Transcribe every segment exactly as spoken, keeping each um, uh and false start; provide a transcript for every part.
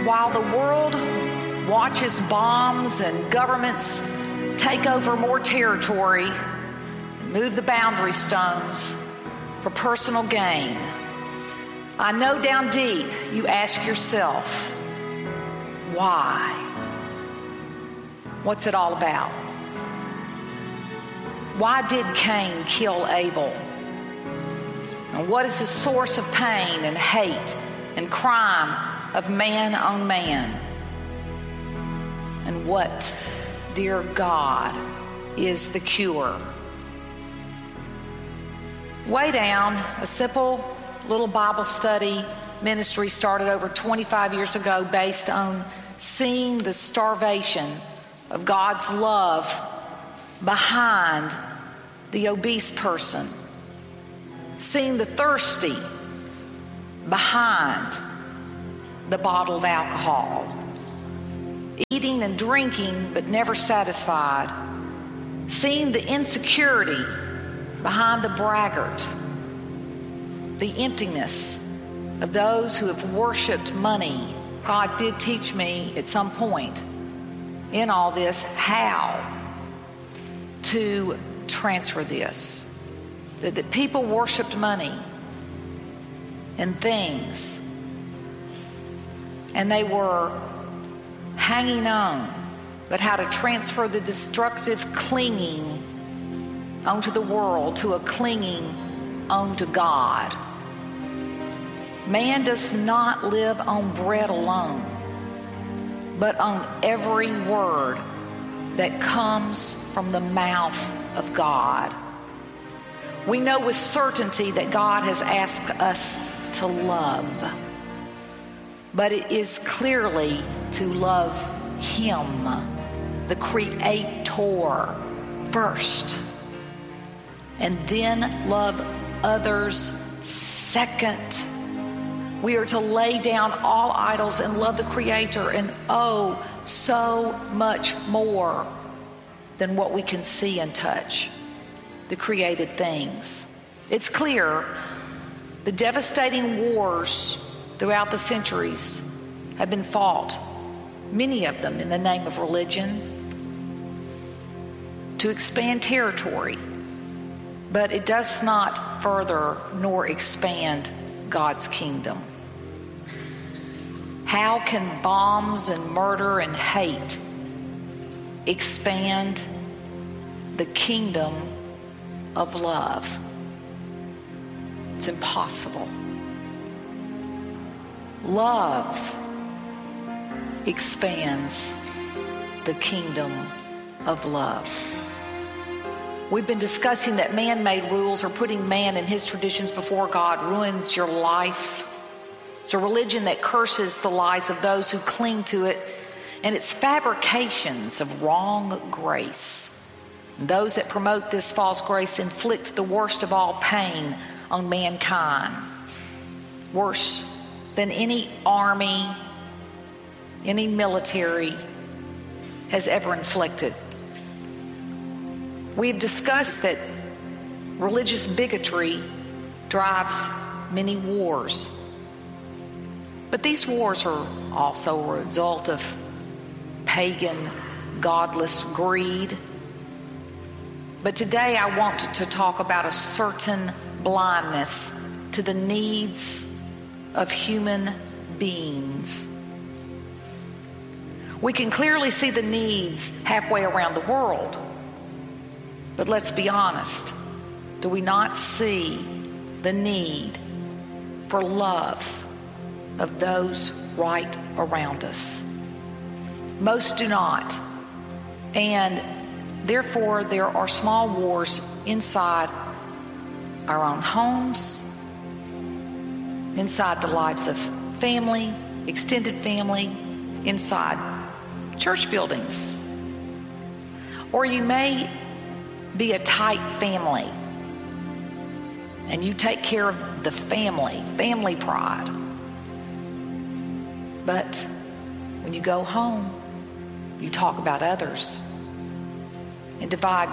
while the world watches bombs and governments take over more territory, move the boundary stones for personal gain, I know down deep you ask yourself, why? What's it all about? Why did Cain kill Abel? And what is the source of pain and hate and crime of man on man? And what, dear God, is the cure? Way Down, a simple little Bible study ministry started over twenty-five years ago based on seeing the starvation of God's love behind the obese person, seeing the thirsty behind the bottle of alcohol, eating and drinking but never satisfied, seeing the insecurity behind the braggart, the emptiness of those who have worshiped money. God did teach me at some point in all this how to transfer this. That, that people worshiped money and things, and they were hanging on, but how to transfer the destructive clinging onto the world to a clinging onto God. Man does not live on bread alone, but on every word that comes from the mouth of God. We know with certainty that God has asked us to love, but it is clearly to love Him, the Creator, first, and then love others second. We are to lay down all idols and love the Creator, and oh, so much more than what we can see and touch, the created things. It's clear the devastating wars throughout the centuries have been fought, many of them in the name of religion, to expand territory, but it does not further nor expand God's kingdom. How can bombs and murder and hate expand the kingdom of love? It's impossible. Love expands the kingdom of love. We've been discussing that man-made rules or putting man and his traditions before God ruins your life. It's a religion that curses the lives of those who cling to it, and it's fabrications of wrong grace. And those that promote this false grace inflict the worst of all pain on mankind, worse than any army, any military has ever inflicted. We've discussed that religious bigotry drives many wars. But these wars are also a result of pagan, godless greed. But today I want to talk about a certain blindness to the needs of human beings. We can clearly see the needs halfway around the world. But let's be honest, do we not see the need for love of those right around us? Most do not. And therefore, there are small wars inside our own homes, inside the lives of family, extended family, inside church buildings. Or you may be a tight family, and you take care of the family, family pride. But when you go home, you talk about others and divide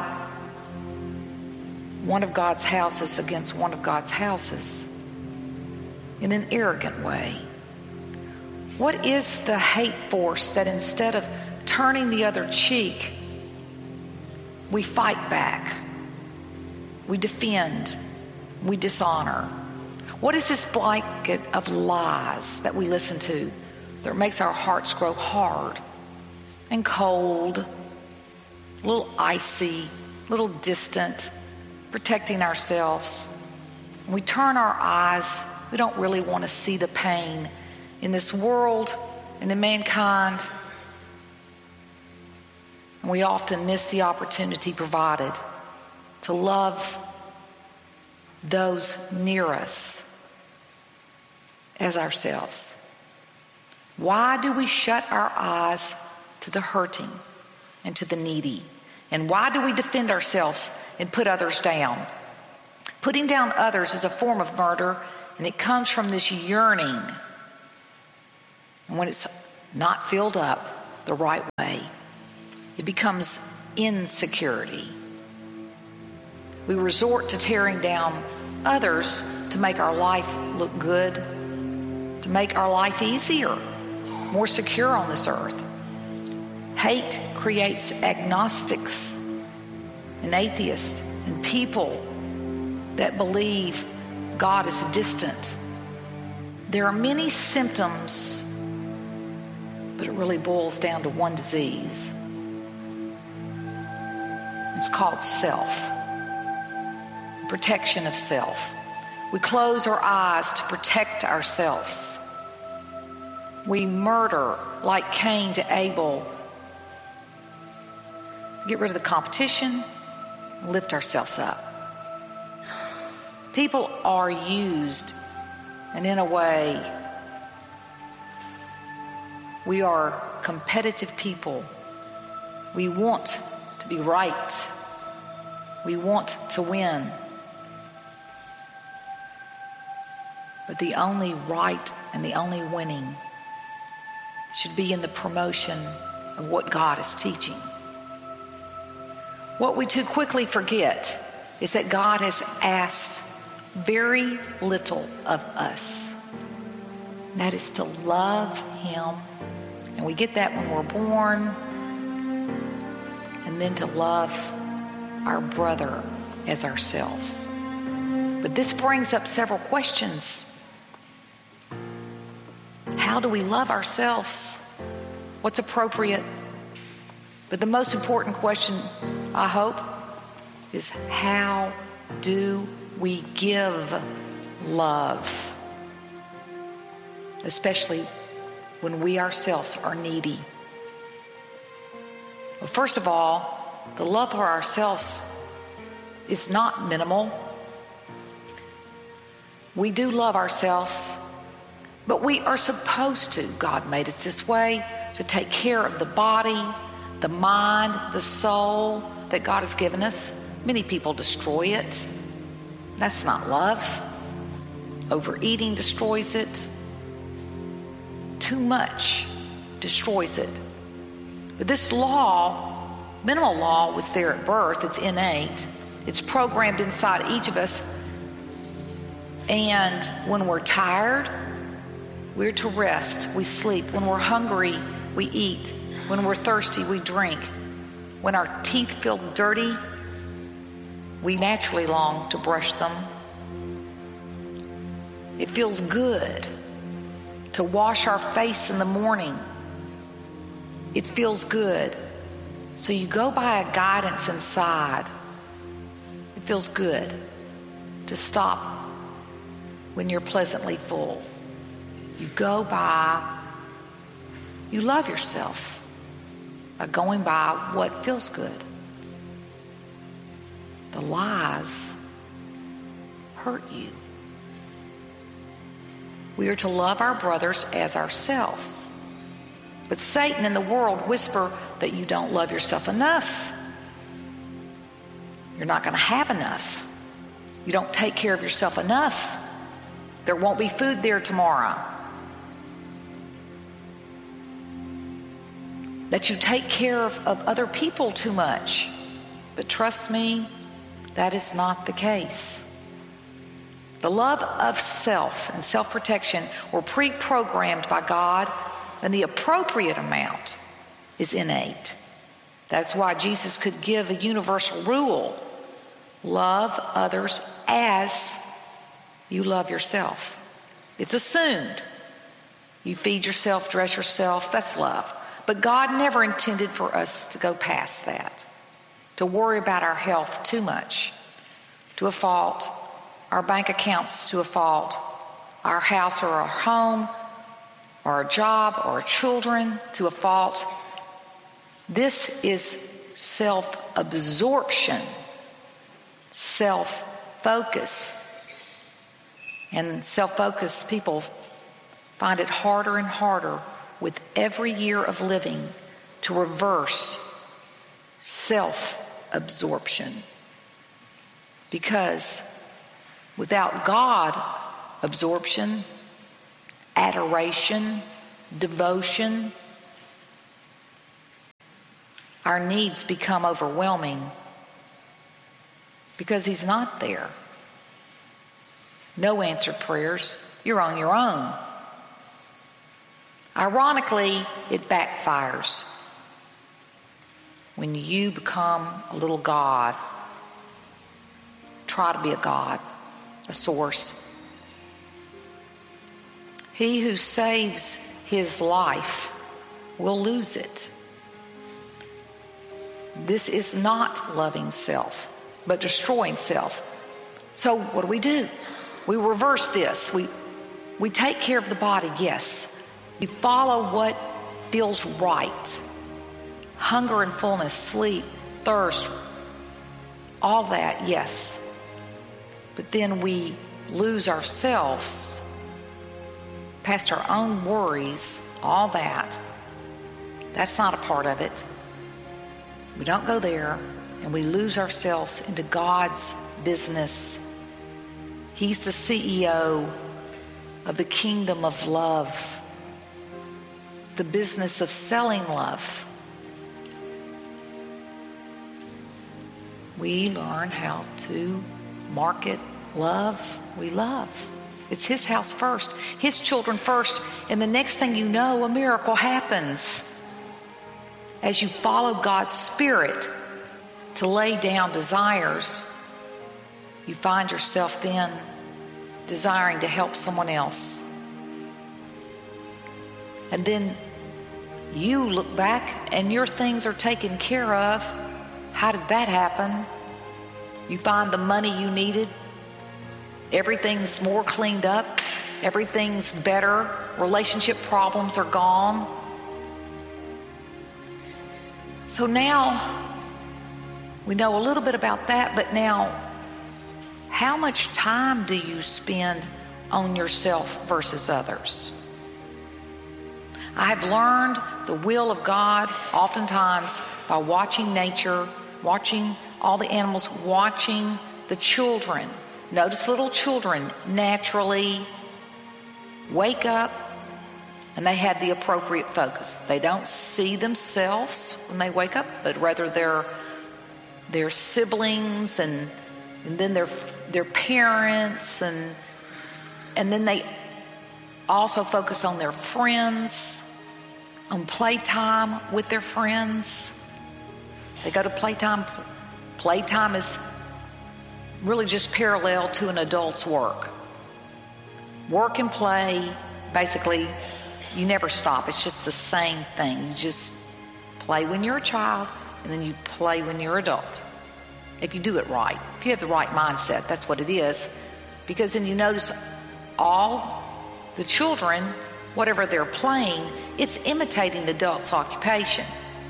one of God's houses against one of God's houses in an arrogant way. What is the hate force that instead of turning the other cheek, we fight back, we defend, we dishonor? What is this blanket of lies that we listen to that makes our hearts grow hard and cold, a little icy, a little distant, protecting ourselves? When we turn our eyes, we don't really want to see the pain in this world and in mankind. And we often miss the opportunity provided to love those near us as ourselves. Why do we shut our eyes to the hurting and to the needy? And why do we defend ourselves and put others down? Putting down others is a form of murder, and it comes from this yearning. And when it's not filled up the right way, it becomes insecurity. We resort to tearing down others to make our life look good, to make our life easier, more secure on this earth. Hate creates agnostics and atheists and people that believe God is distant. There are many symptoms, but it really boils down to one disease. It's called self. Protection of self. We close our eyes to protect ourselves. We murder like Cain to Abel. Get rid of the competition, lift ourselves up. People are used, and in a way, we are competitive people. We want to be right. We want to win. But the only right and the only winning should be in the promotion of what God is teaching. What we too quickly forget is that God has asked very little of us. And that is to love Him. And we get that when we're born. And then to love our brother as ourselves. But this brings up several questions. How do we love ourselves? What's appropriate? But the most important question, I hope, is how do we give love? Especially when we ourselves are needy. Well, first of all, the love for ourselves is not minimal. We do love ourselves, but we are supposed to. God made us this way to take care of the body, the mind, the soul that God has given us. Many people destroy it. That's not love. Overeating destroys it. Too much destroys it. But this law, minimal law, was there at birth. It's innate. It's programmed inside each of us. And when we're tired, we're to rest. We sleep. When we're hungry, we eat. When we're thirsty, we drink. When our teeth feel dirty, we naturally long to brush them. It feels good to wash our face in the morning. It feels good. So you go by a guidance inside. It feels good to stop when you're pleasantly full. You go by, you love yourself by going by what feels good. The lies hurt you. We are to love our brothers as ourselves. But Satan and the world whisper that you don't love yourself enough. You're not going to have enough. You don't take care of yourself enough. There won't be food there tomorrow. That you take care of, of other people too much. But trust me, that is not the case. The love of self and self-protection were pre-programmed by God, and the appropriate amount is innate. That's why Jesus could give a universal rule: love others as you love yourself. It's assumed. You feed yourself, dress yourself, that's love. But God never intended for us to go past that, to worry about our health too much, to a fault, our bank accounts to a fault, our house or our home, or our job or our children to a fault. This is self-absorption, self-focus. And self-focused people find it harder and harder with every year of living to reverse self-absorption. Because without God absorption, adoration, devotion, our needs become overwhelming because He's not there. No answered prayers. You're on your own. Ironically, it backfires when you become a little God. Try to be a God, a source. He who saves his life will lose it. This is not loving self, but destroying self. So what do we do? We reverse this. We, we take care of the body, yes. We follow what feels right. Hunger and fullness, sleep, thirst, all that, yes. But then we lose ourselves past our own worries, all that. That's not a part of it. We don't go there, and we lose ourselves into God's business. He's the C E O of the kingdom of love, the business of selling love. We learn how to market love. We love. It's His house first, His children first, and the next thing you know, a miracle happens. As you follow God's Spirit to lay down desires, you find yourself then desiring to help someone else. And then you look back and your things are taken care of. How did that happen? You find the money you needed. Everything's more cleaned up. Everything's better. Relationship problems are gone. So now we know a little bit about that, but now how much time do you spend on yourself versus others? I've learned the will of God oftentimes by watching nature, watching all the animals, watching the children. Notice little children naturally wake up and they have the appropriate focus. They don't see themselves when they wake up, but rather their their siblings and and then their their parents and and then they also focus on their friends, on playtime with their friends. They go to playtime. Playtime is really just parallel to an adult's work. Work and play, basically, you never stop. It's just the same thing. You just play when you're a child, and then you play when you're an adult. If you do it right. If you have the right mindset, that's what it is. Because then you notice all the children, whatever they're playing, it's imitating the adult's occupation.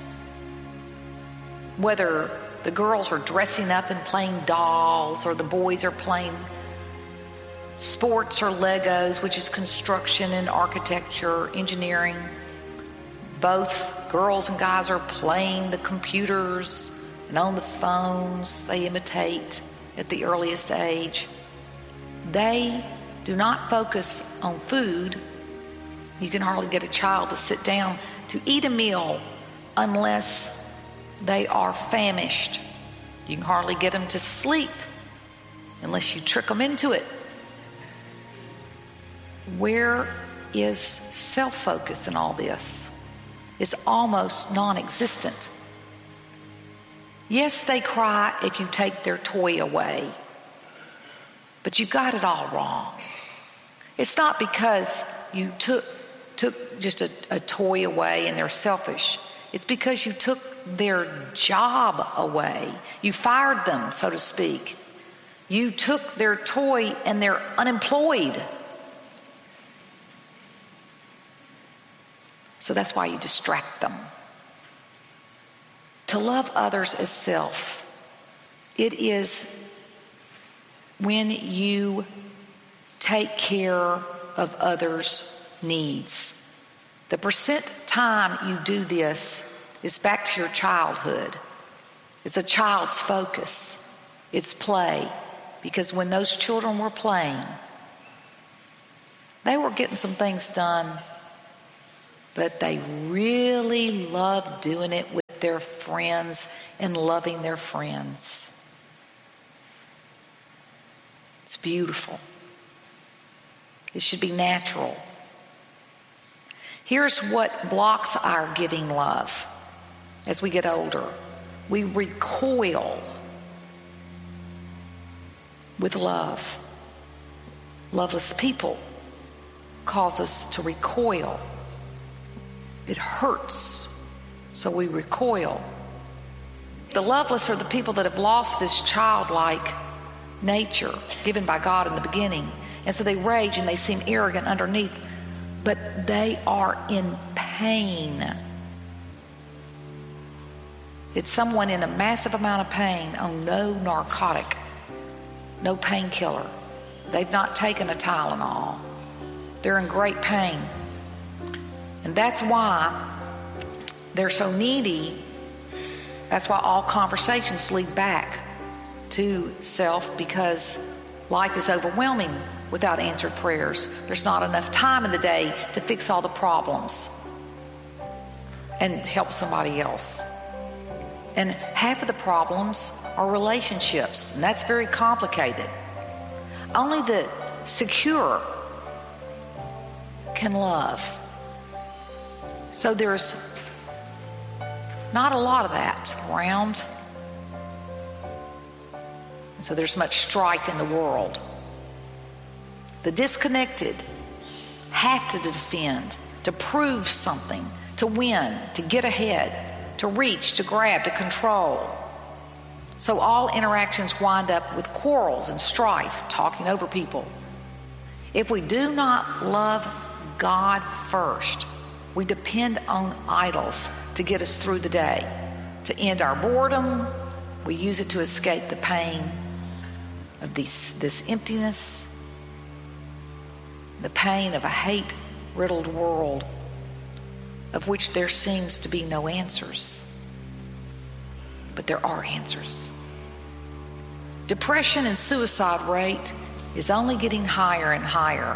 Whether the girls are dressing up and playing dolls, or the boys are playing sports or Legos, which is construction and architecture, engineering. Both girls and guys are playing the computers and on the phones. They imitate at the earliest age. They do not focus on food. You can hardly get a child to sit down to eat a meal unless they are famished. You can hardly get them to sleep unless you trick them into it. where is self-focus in all this? It's almost non-existent. Yes, they cry if you take their toy away, but you got it all wrong. It's not because you took took just a, a toy away and they're selfish. It's because you took their job away. You fired them, so to speak. You took their toy and they're unemployed. So that's why you distract them. To love others as self, it is when you take care of others' needs. The percent time you do this is back to your childhood. It's a child's focus. It's play. Because when those children were playing, they were getting some things done, but they really loved doing it with their friends and loving their friends. It's beautiful. It should be natural. Here's what blocks our giving love as we get older. We recoil with love. Loveless people cause us to recoil. It hurts, so we recoil. The loveless are the people that have lost this childlike nature given by God in the beginning. And so they rage and they seem arrogant underneath, but they are in pain. It's someone in a massive amount of pain on no narcotic, no painkiller. They've not taken a Tylenol. They're in great pain. And that's why they're so needy. That's why all conversations lead back to self, because life is overwhelming without answered prayers. There's not enough time in the day to fix all the problems and help somebody else. And half of the problems are relationships, and that's very complicated. Only the secure can love. So there's not a lot of that around. And so there's much strife in the world. The disconnected have to defend, to prove something, to win, to get ahead, to reach, to grab, to control. So all interactions wind up with quarrels and strife, talking over people. If we do not love God first, we depend on idols to get us through the day, to end our boredom. We use it to escape the pain of these, this emptiness, the pain of a hate-riddled world of which there seems to be no answers. But there are answers. Depression and suicide rate is only getting higher and higher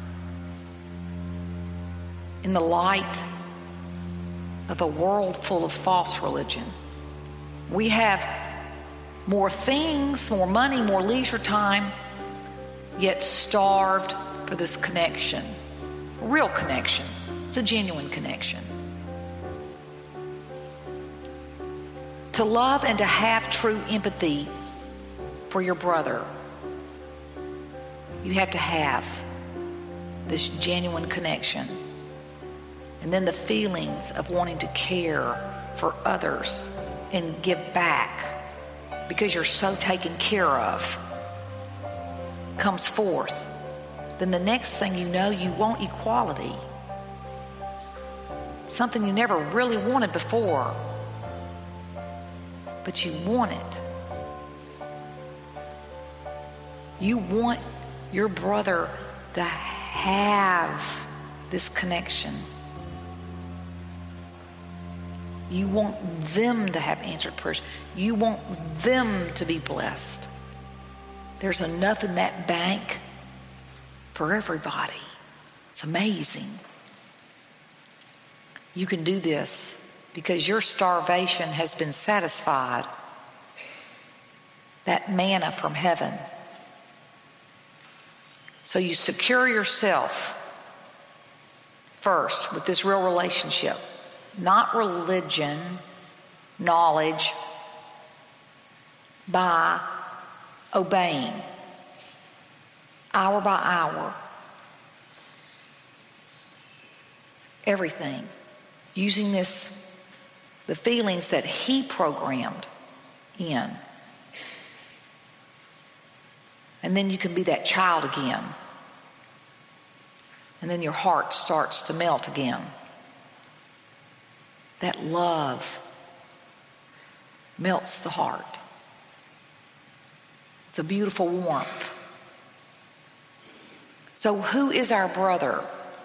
in the light of a world full of false religion. We have more things, more money, more leisure time, yet starved for this connection. A real connection. It's a genuine connection. To love and to have true empathy for your brother, you have to have this genuine connection. And then the feelings of wanting to care for others and give back because you're so taken care of comes forth. Then the next thing you know, you want equality. Something you never really wanted before, but you want it. You want your brother to have this connection. You want them to have answered prayers. You want them to be blessed. There's enough in that bank for everybody. It's amazing. You can do this because your starvation has been satisfied. That manna from heaven. So you secure yourself first with this real relationship, not religion, knowledge, by obeying hour by hour, everything, using this, the feelings that he programmed in. And then you can be that child again. And then your heart starts to melt again. That love melts the heart. It's a beautiful warmth. So who is our brother?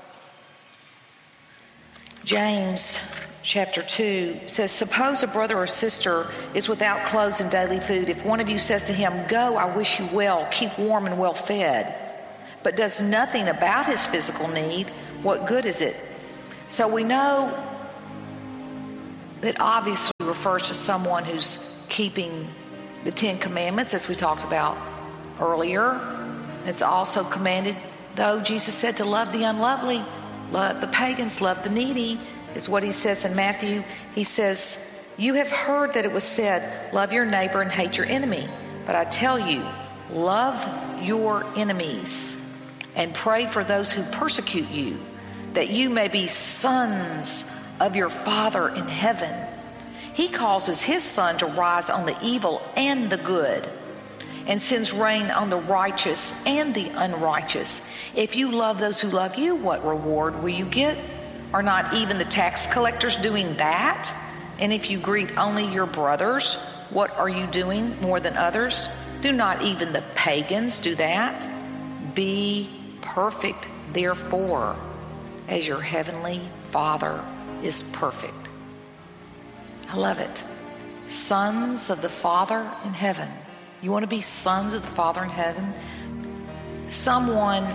James chapter two says, suppose a brother or sister is without clothes and daily food. If one of you says to him, go, I wish you well, keep warm and well fed, but does nothing about his physical need, what good is it? So we know that obviously refers to someone who's keeping the Ten Commandments, as we talked about earlier. It's also commanded, though, Jesus said to love the unlovely, love the pagans, love the needy, is what he says in Matthew. He says, you have heard that it was said, love your neighbor and hate your enemy. But I tell you, love your enemies and pray for those who persecute you, that you may be sons of your Father in heaven. He causes his sun to rise on the evil and the good, and sends rain on the righteous and the unrighteous. If you love those who love you, what reward will you get? Are not even the tax collectors doing that? And if you greet only your brothers, what are you doing more than others? Do not even the pagans do that? Be perfect, therefore, as your heavenly Father is perfect. I love it. Sons of the Father in heaven. You want to be sons of the Father in heaven? Someone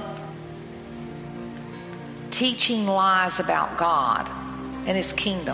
teaching lies about God and his kingdom.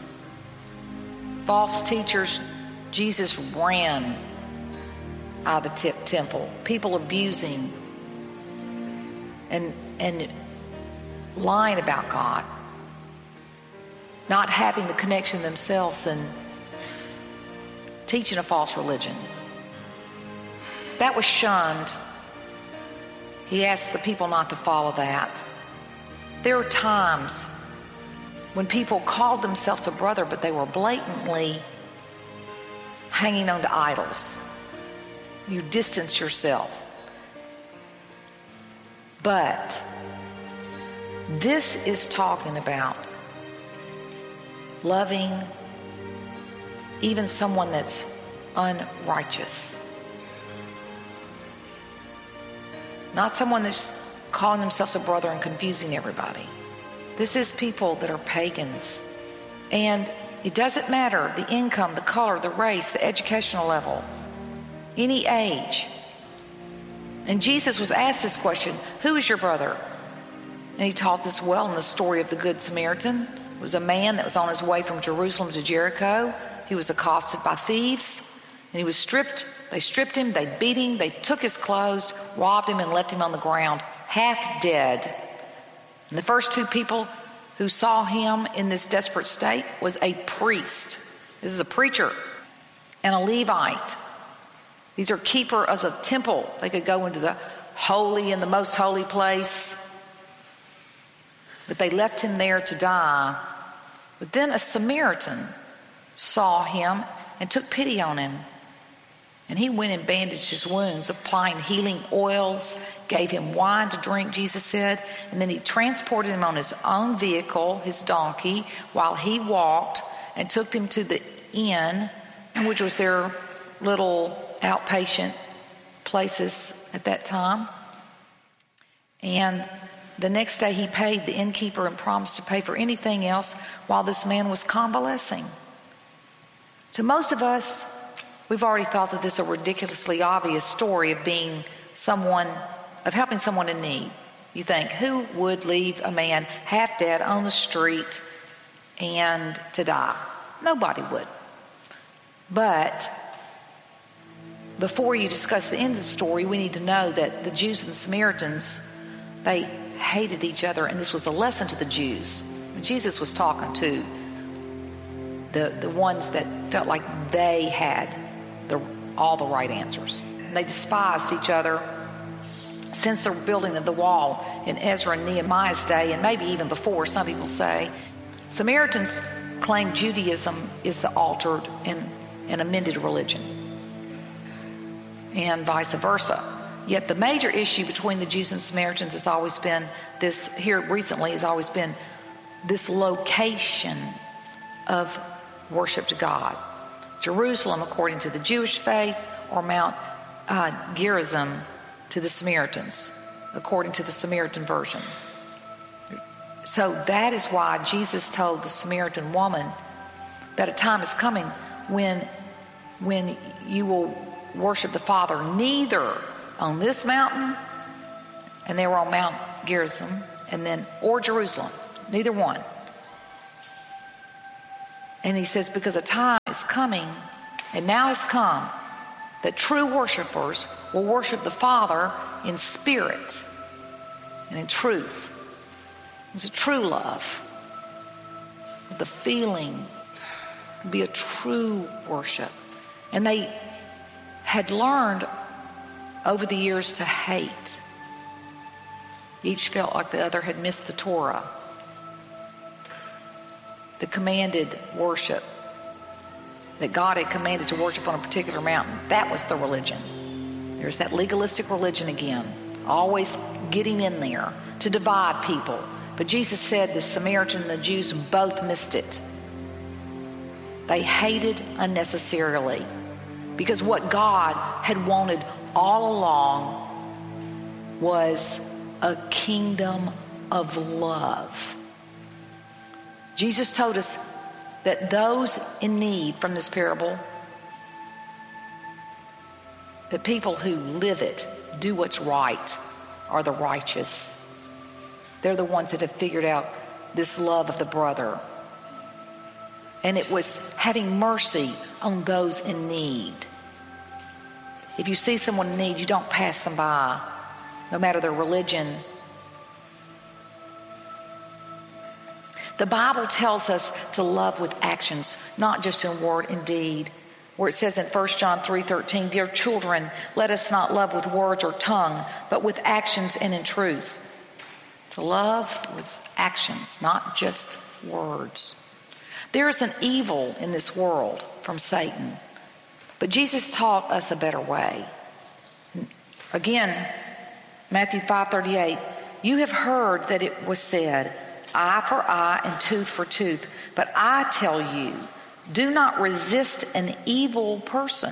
False teachers, Jesus ran out of the temple. People abusing and, and lying about God. Not having the connection themselves and teaching a false religion. That was shunned. He asked the people not to follow that. There are times when people called themselves a brother, but they were blatantly hanging on to idols. You distance yourself. But this is talking about loving even someone that's unrighteous. Not someone that's calling themselves a brother and confusing everybody. This is people that are pagans. And it doesn't matter the income, the color, the race, the educational level, any age. And Jesus was asked this question, who is your brother? And he taught this well in the story of the Good Samaritan. It was a man that was on his way from Jerusalem to Jericho. He was accosted by thieves, and he was stripped. They stripped him, they beat him, they took his clothes, robbed him, and left him on the ground, half dead. And the first two people who saw him in this desperate state was a priest. This is a preacher and a Levite. These are keepers of a temple. They could go into the holy and the most holy place. But they left him there to die. But then a Samaritan saw him and took pity on him. And he went and bandaged his wounds, applying healing oils, gave him wine to drink, Jesus said. And then he transported him on his own vehicle, his donkey, while he walked and took him to the inn, which was their little outpatient places at that time. And the next day he paid the innkeeper and promised to pay for anything else while this man was convalescing. To most of us, we've already thought that this is a ridiculously obvious story of being someone, of helping someone in need. You think, who would leave a man half dead on the street and to die? Nobody would. But before you discuss the end of the story, we need to know that the Jews and the Samaritans, they hated each other, and this was a lesson to the Jews. Jesus was talking to the, the ones that felt like they had the, all the right answers. And they despised each other since the building of the wall in Ezra and Nehemiah's day, and maybe even before, some people say. Samaritans claim Judaism is the altered and, and amended religion, and vice versa. Yet the major issue between the Jews and Samaritans has always been this, here recently has always been this location of worship to God. Jerusalem, according to the Jewish faith, or Mount uh, Gerizim to the Samaritans, according to the Samaritan version. So that is why Jesus told the Samaritan woman that a time is coming when, when you will worship the Father neither on this mountain, and they were on Mount Gerizim, and then, or Jerusalem, neither one. And he says, because a time is coming, and now has come, that true worshipers will worship the Father in spirit and in truth. It's a true love. The feeling would be a true worship. And they had learned over the years to hate. Each felt like the other had missed the Torah, the commanded worship that God had commanded to worship on a particular mountain. That was the religion. There's that legalistic religion again, always getting in there to divide people. But Jesus said the Samaritan and the Jews both missed it. They hated unnecessarily, because what God had wanted all along was a kingdom of love. Jesus told us that those in need from this parable, the people who live it, do what's right, are the righteous. They're the ones that have figured out this love of the brother. And it was having mercy on those in need. If you see someone in need, you don't pass them by, no matter their religion. The Bible tells us to love with actions, not just in word and deed. Where it says in First John three thirteen, "Dear children, let us not love with words or tongue, but with actions and in truth." To love with actions, not just words. There is an evil in this world from Satan, but Jesus taught us a better way. Again, Matthew five thirty-eight, "You have heard that it was said, eye for eye and tooth for tooth. But I tell you, do not resist an evil person.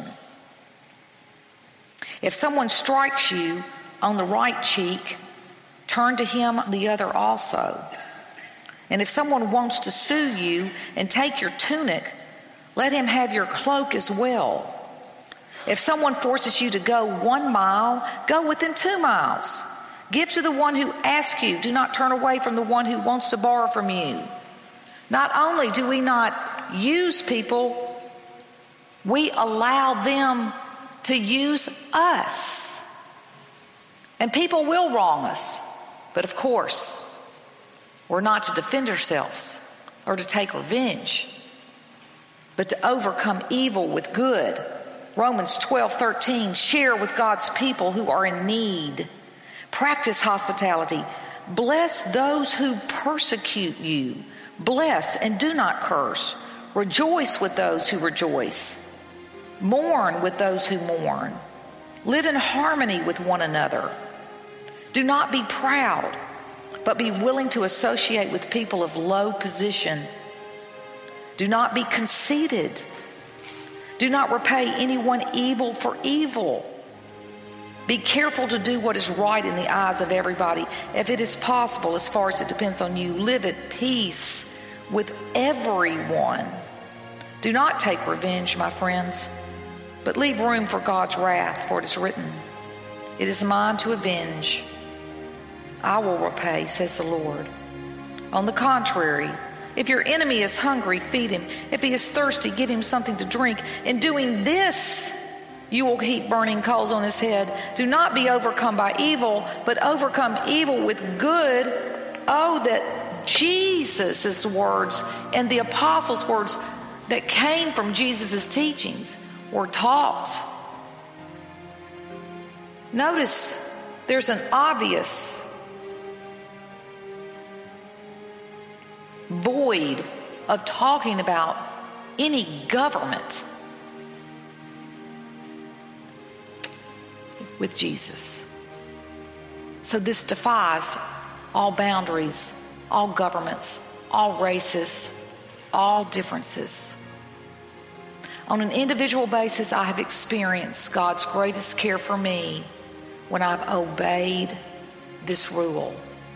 If someone strikes you on the right cheek, turn to him the other also. And if someone wants to sue you and take your tunic, let him have your cloak as well. If someone forces you to go one mile, go with them two miles. Give to the one who asks you. Do not turn away from the one who wants to borrow from you. Not only do we not use people, we allow them to use us. And people will wrong us. But of course, we're not to defend ourselves or to take revenge, but to overcome evil with good. Romans twelve thirteen, share with God's people who are in need. Practice hospitality. Bless those who persecute you. Bless and do not curse. Rejoice with those who rejoice. Mourn with those who mourn. Live in harmony with one another. Do not be proud, but be willing to associate with people of low position. Do not be conceited. Do not repay anyone evil for evil. Be careful to do what is right in the eyes of everybody. If it is possible, as far as it depends on you, live at peace with everyone. Do not take revenge, my friends, but leave room for God's wrath, for it is written, it is mine to avenge. I will repay, says the Lord. On the contrary, if your enemy is hungry, feed him. If he is thirsty, give him something to drink. In doing this, You will heap burning coals on his head. Do not be overcome by evil, but overcome evil with good. Oh, that Jesus' words and the apostles' words that came from Jesus' teachings were taught. Notice there's an obvious void of talking about any government with Jesus. So this defies all boundaries, all governments, all races, all differences. On an individual basis, I have experienced God's greatest care for me when I've obeyed this rule.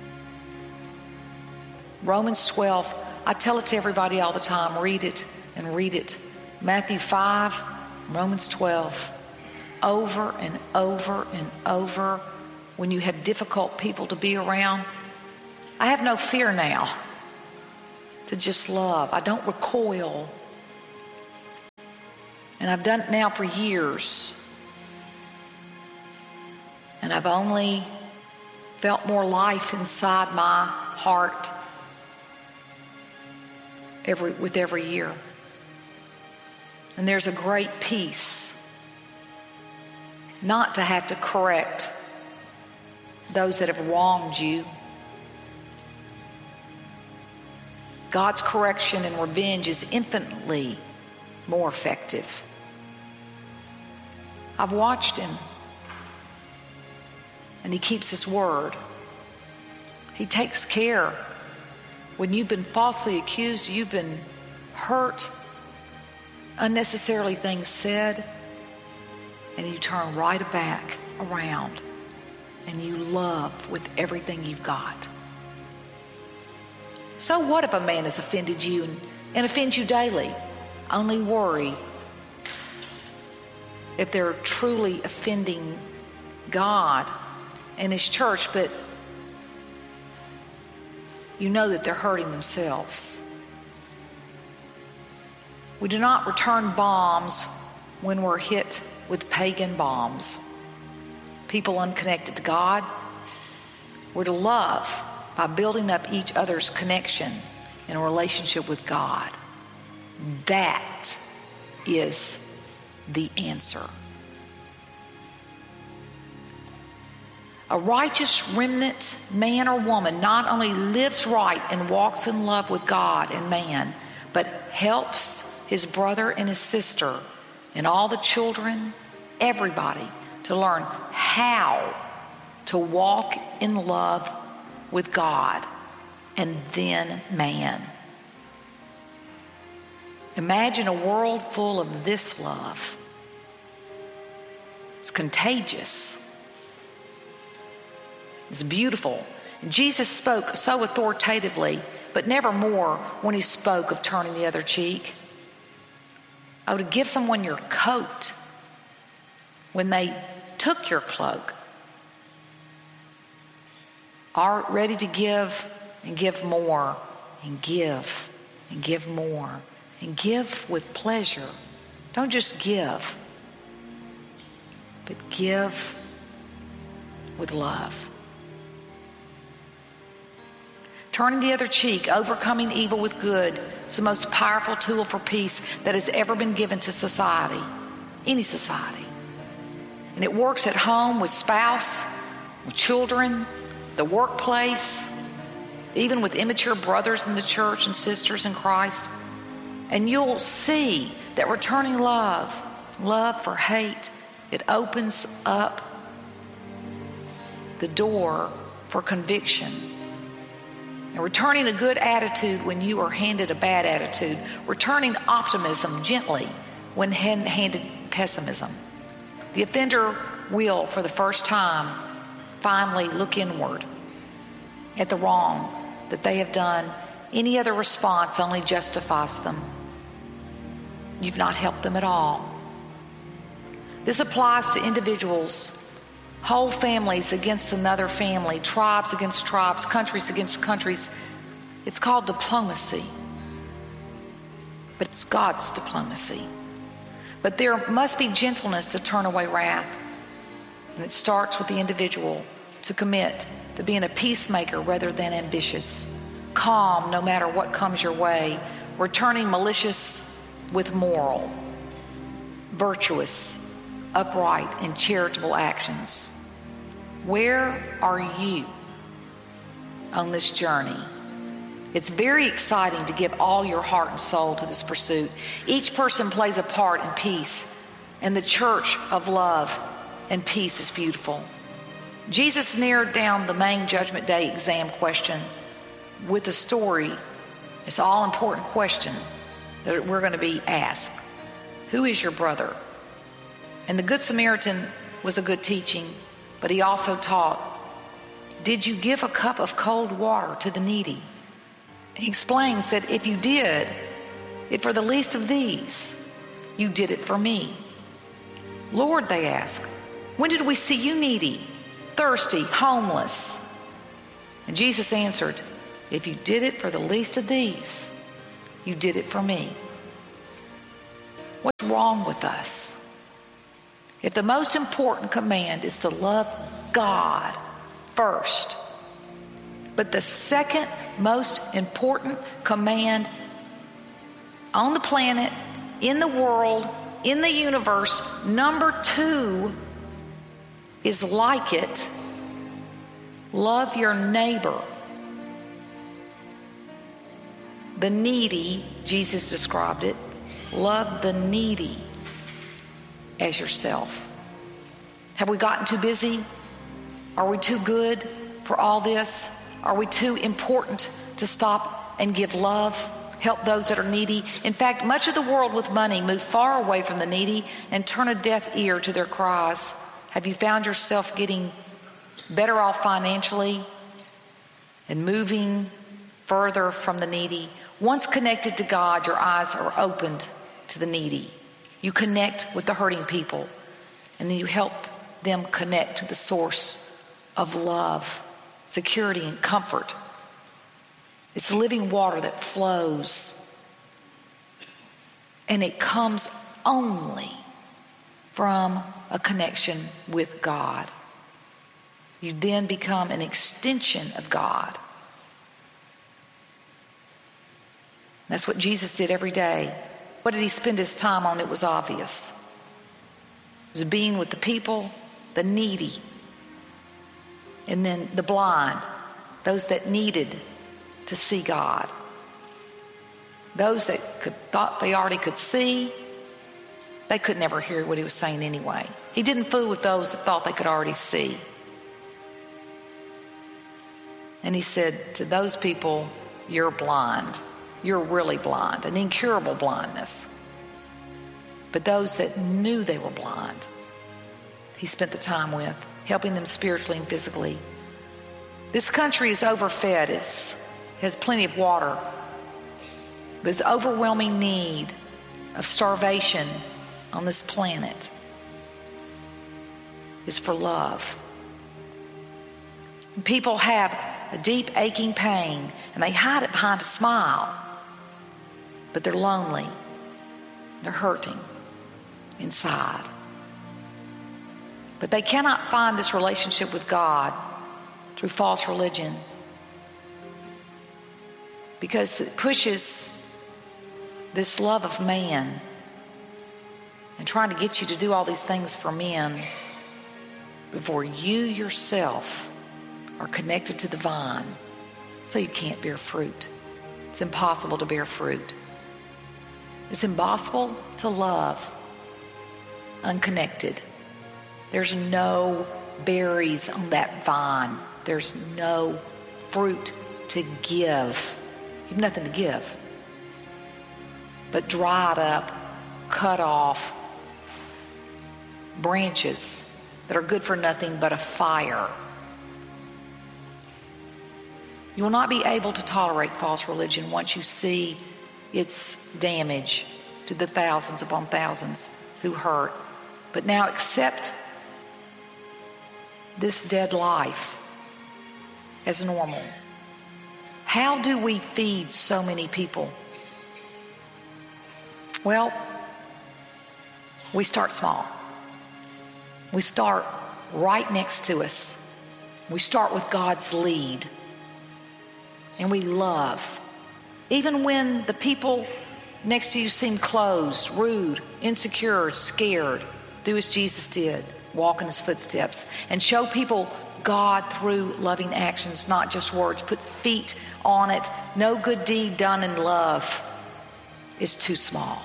Romans twelve, I tell it to everybody all the time, read it and read it. Matthew five, Romans twelve. Over and over and over, when you have difficult people to be around, I have no fear now to just love. I don't recoil. And I've done it now for years. And I've only felt more life inside my heart every with every year. And there's a great peace not to have to correct those that have wronged you. God's correction and revenge is infinitely more effective. I've watched him, and he keeps his word. He takes care. When you've been falsely accused, you've been hurt, unnecessarily things said, and you turn right back around and you love with everything you've got. So what if a man has offended you and, and offends you daily? Only worry if they're truly offending God and his church, but you know that they're hurting themselves. We do not return bombs when we're hit with pagan bombs. People unconnected to God. We're to love by building up each other's connection in a relationship with God. That is the answer. A righteous remnant man or woman not only lives right and walks in love with God and man, but helps his brother and his sister and all the children, everybody, to learn how to walk in love with God and then man. Imagine a world full of this love. It's contagious. It's beautiful. And Jesus spoke so authoritatively, but never more when he spoke of turning the other cheek. Oh, to give someone your coat when they took your cloak. Are ready to give and give more and give and give more and give with pleasure. Don't just give, but give with love. Turning the other cheek, overcoming evil with good, is the most powerful tool for peace that has ever been given to society, any society. And it works at home with spouse, with children, the workplace, even with immature brothers in the church and sisters in Christ. And you'll see that returning love, love for hate, it opens up the door for conviction. And returning a good attitude when you are handed a bad attitude. Returning optimism gently when handed pessimism. The offender will, for the first time, finally look inward at the wrong that they have done. Any other response only justifies them. You've not helped them at all. This applies to individuals, whole families against another family, tribes against tribes, countries against countries. It's called diplomacy, but it's God's diplomacy. But there must be gentleness to turn away wrath. And it starts with the individual to commit to being a peacemaker rather than ambitious, calm no matter what comes your way, returning malicious with moral, virtuous, upright, and charitable actions. Where are you on this journey? It's very exciting to give all your heart and soul to this pursuit. Each person plays a part in peace, and the church of love and peace is beautiful. Jesus narrowed down the main Judgment Day exam question with a story. It's an all-important question that we're going to be asked. Who is your brother? And the Good Samaritan was a good teaching, but he also taught, did you give a cup of cold water to the needy? He explains that if you did it for the least of these, you did it for me. Lord, they ask, when did we see you needy, thirsty, homeless? And Jesus answered, if you did it for the least of these, you did it for me. What's wrong with us? If the most important command is to love God first, but the second most important command on the planet, in the world, in the universe, number two is like it. Love your neighbor. The needy, Jesus described it. Love the needy as yourself. Have we gotten too busy? Are we too good for all this? Are we too important to stop and give love, help those that are needy? In fact, much of the world with money move far away from the needy and turn a deaf ear to their cries. Have you found yourself getting better off financially and moving further from the needy? Once connected to God, your eyes are opened to the needy. You connect with the hurting people, and then you help them connect to the source of love, security, and comfort. It's living water that flows, and it comes only from a connection with God. You then become an extension of God. That's what Jesus did every day. What did he spend his time on? It was obvious. It was being with the people, the needy, and then the blind, those that needed to see God. Those that could, thought they already could see, they could never hear what he was saying anyway. He didn't fool with those that thought they could already see. And he said to those people, you're blind. You're really blind, an incurable blindness. But those that knew they were blind, he spent the time with, helping them spiritually and physically. This country is overfed, it has plenty of water, but there's overwhelming need of starvation on this planet is for love. And people have a deep aching pain, and they hide it behind a smile. But they're lonely. They're hurting inside. But they cannot find this relationship with God through false religion, because it pushes this love of man and trying to get you to do all these things for men before you yourself are connected to the vine, so you can't bear fruit. It's impossible to bear fruit. It's impossible to love unconnected. There's no berries on that vine. There's no fruit to give. You have nothing to give but dried up, cut off branches that are good for nothing but a fire. You will not be able to tolerate false religion once you see its damage to the thousands upon thousands who hurt. But now accept this dead life as normal. How do we feed so many people? Well, We start small. We start right next to us. We start with God's lead. And we love. Even when the people next to you seem closed, rude, insecure, scared, do as Jesus did. Walk in his footsteps. And show people God through loving actions, not just words. Put feet on it. No good deed done in love is too small.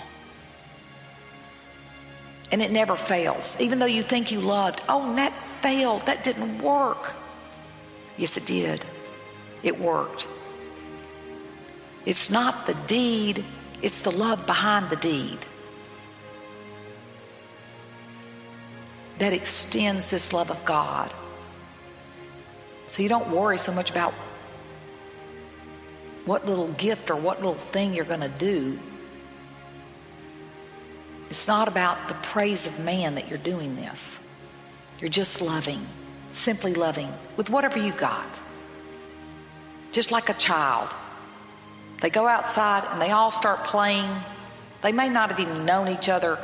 And it never fails. Even though you think you loved, oh, that failed. That didn't work. Yes, it did. It worked. It's not the deed, it's the love behind the deed that extends this love of God. So you don't worry so much about what little gift or what little thing you're going to do. It's not about the praise of man that you're doing this. You're just loving, simply loving, with whatever you've got. Just like a child. They go outside and they all start playing. They may not have even known each other